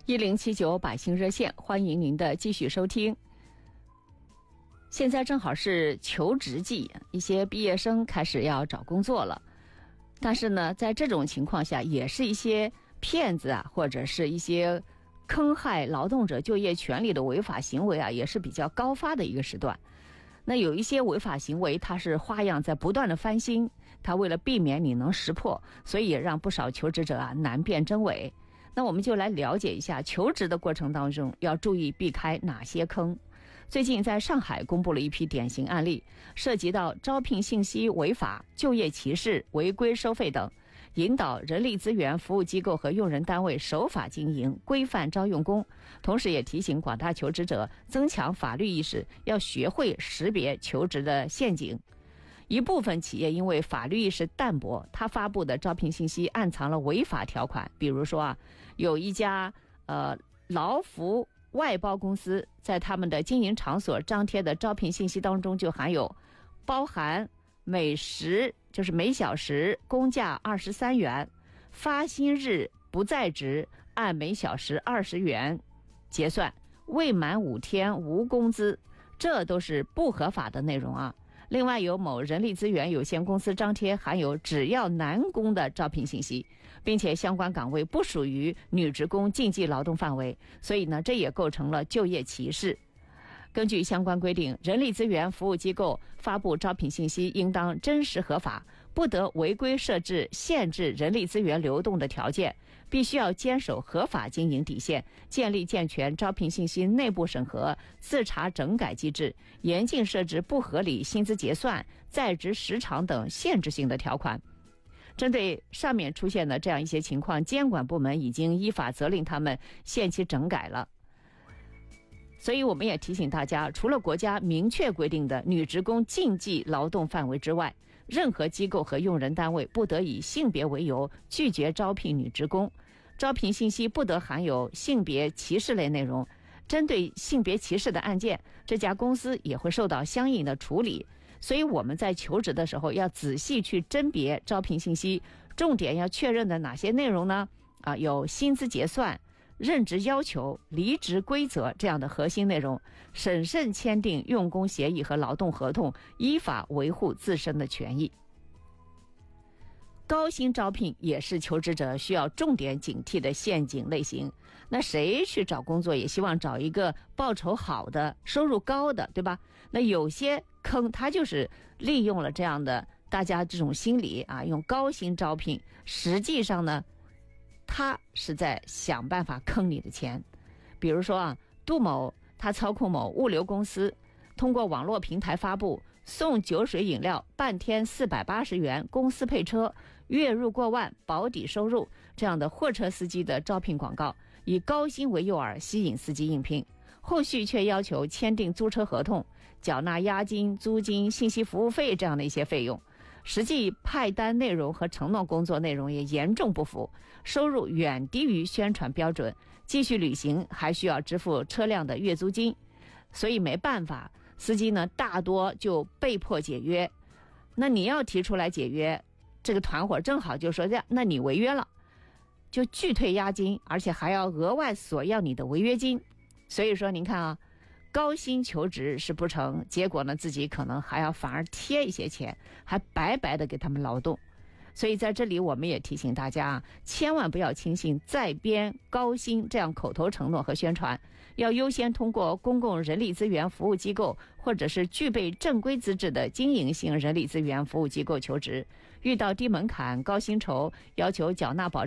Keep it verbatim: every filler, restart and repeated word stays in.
一零七九百姓热线，欢迎您的继续收听。现在正好是求职季，一些毕业生开始要找工作了。但是呢，在这种情况下，也是一些骗子啊，或者是一些坑害劳动者就业权利的违法行为啊，也是比较高发的一个时段。那有一些违法行为，它是花样在不断的翻新，它为了避免你能识破，所以也让不少求职者啊难辨真伪。那我们就来了解一下求职的过程当中要注意避开哪些坑。最近在上海公布了一批典型案例，涉及到招聘信息违法、就业歧视、违规收费等，引导人力资源服务机构和用人单位守法经营、规范招用工，同时也提醒广大求职者增强法律意识，要学会识别求职的陷阱。一部分企业因为法律意识淡薄，他发布的招聘信息暗藏了违法条款。比如说啊，有一家呃劳服外包公司在他们的经营场所张贴的招聘信息当中就含有包含每时就是每小时工价二十三元，发薪日不在职按每小时二十元结算，未满五天无工资，这都是不合法的内容啊。另外有某人力资源有限公司张贴含有只要男工的招聘信息，并且相关岗位不属于女职工禁忌劳动范围，所以呢，这也构成了就业歧视。根据相关规定，人力资源服务机构发布招聘信息应当真实合法，不得违规设置限制人力资源流动的条件，必须要坚守合法经营底线，建立健全招聘信息内部审核、自查整改机制，严禁设置不合理薪资结算、在职时长等限制性的条款。针对上面出现的这样一些情况，监管部门已经依法责令他们限期整改了。所以我们也提醒大家，除了国家明确规定的女职工禁忌劳动范围之外，任何机构和用人单位不得以性别为由拒绝招聘女职工，招聘信息不得含有性别歧视类内容。针对性别歧视的案件，这家公司也会受到相应的处理。所以我们在求职的时候要仔细去甄别招聘信息，重点要确认的哪些内容呢？啊，有薪资结算、任职要求、离职规则这样的核心内容，审慎签订用工协议和劳动合同，依法维护自身的权益。高薪招聘也是求职者需要重点警惕的陷阱类型。那谁去找工作也希望找一个报酬好的、收入高的，对吧？那有些坑它就是利用了这样的大家这种心理啊，用高薪招聘，实际上呢他是在想办法坑你的钱。比如说啊，杜某他操控某物流公司，通过网络平台发布送酒水饮料半天四百八十元，公司配车，月入过万，保底收入这样的货车司机的招聘广告，以高薪为诱饵吸引司机应聘，后续却要求签订租车合同，缴纳押金、租金、信息服务费这样的一些费用。实际派单内容和承诺工作内容也严重不符，收入远低于宣传标准，继续履行还需要支付车辆的月租金，所以没办法，司机呢大多就被迫解约。那你要提出来解约，这个团伙正好就说那你违约了，就拒退押金，而且还要额外索要你的违约金。所以说您看啊，高薪求职是不成，结果呢自己可能还要反而贴一些钱，还白白的给他们劳动。所以在这里我们也提醒大家，千万不要轻信在编高薪这样口头承诺和宣传，要优先通过公共人力资源服务机构或者是具备正规资质的经营性人力资源服务机构求职。遇到低门槛、高薪酬、要求缴纳保